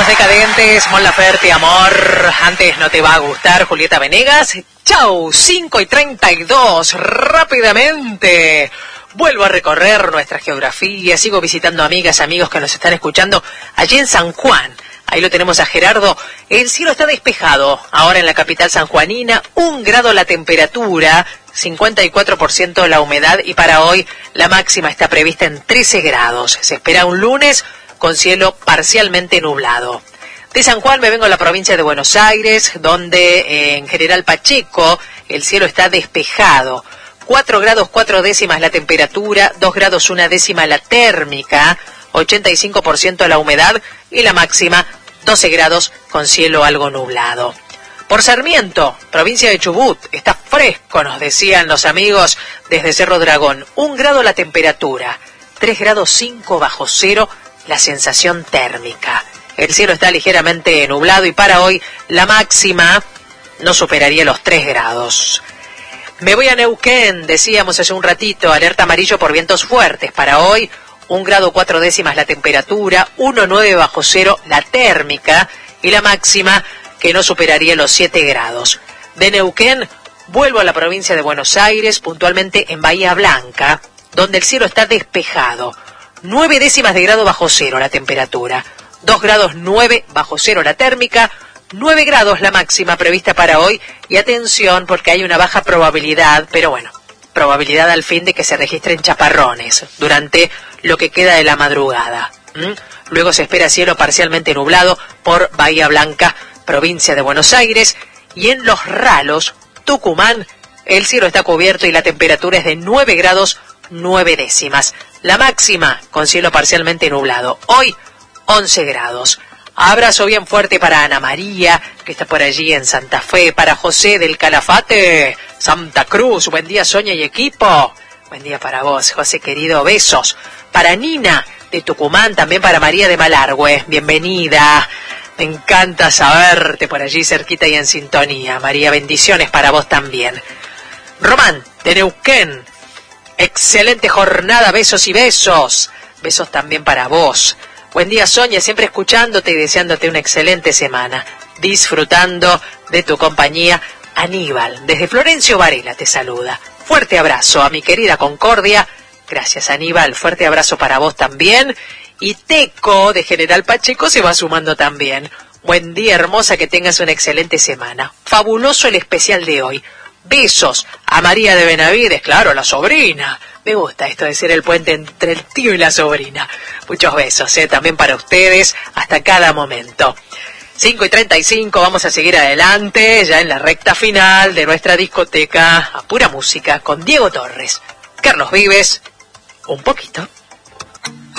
Los Decadentes, Mon Laferte, Amor. Antes no te va a gustar, Julieta Venegas. Chau, 5:32, rápidamente. Vuelvo a recorrer nuestra geografía, sigo visitando amigas, amigos que nos están escuchando allí en San Juan. Ahí lo tenemos a Gerardo. El cielo está despejado ahora en la capital sanjuanina, 1 grado la temperatura, 54% la humedad y para hoy la máxima está prevista en 13 grados. Se espera un lunes con cielo parcialmente nublado. De San Juan me vengo a la provincia de Buenos Aires, donde en General Pacheco el cielo está despejado. 4 grados 4 décimas la temperatura, 2 grados 1 décima la térmica, 85% la humedad y la máxima 12 grados con cielo algo nublado. Por Sarmiento, provincia de Chubut, está fresco, nos decían los amigos desde Cerro Dragón. 1 grado la temperatura, 3 grados 5 bajo cero la sensación térmica. El cielo está ligeramente nublado y para hoy la máxima no superaría los 3 grados. Me voy a Neuquén, decíamos hace un ratito, alerta amarillo por vientos fuertes. Para hoy, 1 grado 4 décimas la temperatura, 1,9 bajo cero la térmica y la máxima que no superaría los 7 grados. De Neuquén vuelvo a la provincia de Buenos Aires, puntualmente en Bahía Blanca, donde el cielo está despejado. 9 décimas de grado bajo cero la temperatura, 2 grados 9 bajo cero la térmica, 9 grados la máxima prevista para hoy y atención porque hay una baja probabilidad, pero bueno, probabilidad al fin de que se registren chaparrones durante lo que queda de la madrugada. Luego se espera cielo parcialmente nublado por Bahía Blanca, provincia de Buenos Aires, y en Los Ralos, Tucumán, el cielo está cubierto y la temperatura es de 9 grados 9 décimas. La máxima con cielo parcialmente nublado. Hoy 11 grados. Abrazo bien fuerte para Ana María, que está por allí en Santa Fe, para José del Calafate, Santa Cruz, buen día Sonia y equipo. Buen día para vos, José querido, besos. Para Nina de Tucumán, también para María de Malargüe, bienvenida. Me encanta saberte por allí cerquita y en sintonía. María, bendiciones para vos también. Román de Neuquén, excelente jornada, besos y besos. Besos también para vos. Buen día, Sonia, siempre escuchándote y deseándote una excelente semana. Disfrutando de tu compañía. Aníbal, desde Florencio Varela te saluda. Fuerte abrazo a mi querida Concordia. Gracias, Aníbal. Fuerte abrazo para vos también. Y Teco, de General Pacheco, se va sumando también. Buen día, hermosa, que tengas una excelente semana. Fabuloso el especial de hoy. Besos a María de Benavides, claro, la sobrina. Me gusta esto de ser el puente entre el tío y la sobrina. Muchos besos, también para ustedes, hasta cada momento. 5:35, vamos a seguir adelante, ya en la recta final de nuestra discoteca a pura música, con Diego Torres, Carlos Vives, un poquito.